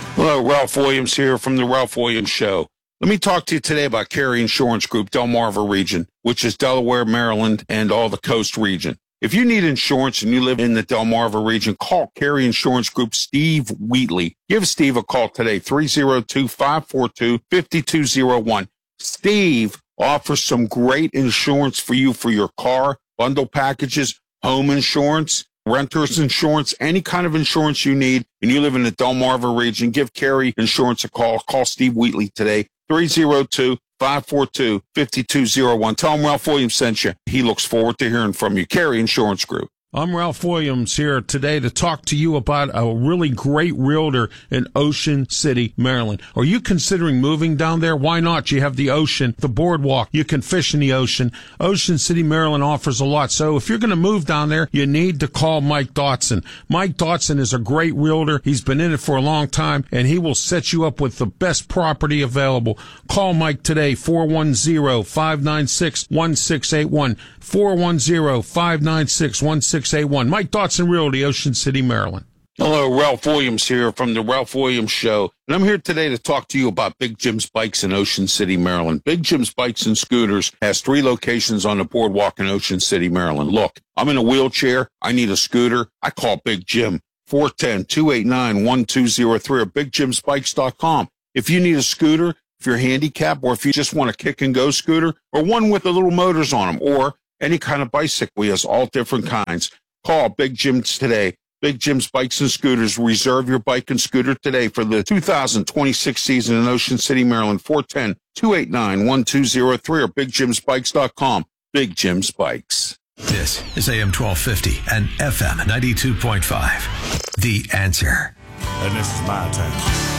Hello, Ralph Williams here from the Ralph Williams Show. Let me talk to you today about Carey Insurance Group, Delmarva region, which is Delaware, Maryland, and all the coast region. If you need insurance and you live in the Delmarva region, call Carey Insurance Group, Steve Wheatley. Give Steve a call today, 302-542-5201. Steve offers some great insurance for you for your car, bundle packages, home insurance, renter's insurance, any kind of insurance you need, and you live in the Delmarva region, give Carey Insurance a call. Call Steve Wheatley today, 302-542-5201. Tell him Ralph Williams sent you. He looks forward to hearing from you. Carey Insurance Group. I'm Ralph Williams here today to talk to you about a really great realtor in Ocean City, Maryland. Are you considering moving down there? Why not? You have the ocean, the boardwalk. You can fish in the ocean. Ocean City, Maryland offers a lot. So if you're going to move down there, you need to call Mike Dotson. Mike Dotson is a great realtor. He's been in it for a long time, and he will set you up with the best property available. Call Mike today, 410-596-1681, 410-596-1681. Mike Dotson Realty, Ocean City, Maryland. Hello, Ralph Williams here from the Ralph Williams Show. And I'm here today to talk to you about Big Jim's Bikes in Ocean City, Maryland. Big Jim's Bikes and Scooters has 3 locations on the boardwalk in Ocean City, Maryland. Look, I'm in a wheelchair. I need a scooter. I call Big Jim, 410-289-1203 or bigjimsbikes.com. If you need a scooter, if you're handicapped, or if you just want a kick-and-go scooter, or one with the little motors on them, or any kind of bicycle, he has all different kinds. Call Big Jim's today. Big Jim's Bikes and Scooters. Reserve your bike and scooter today for the 2026 season in Ocean City, Maryland. 410-289-1203 or bigjimsbikes.com. Big Jim's Bikes. This is AM 1250 and FM 92.5. The Answer. And this is my time.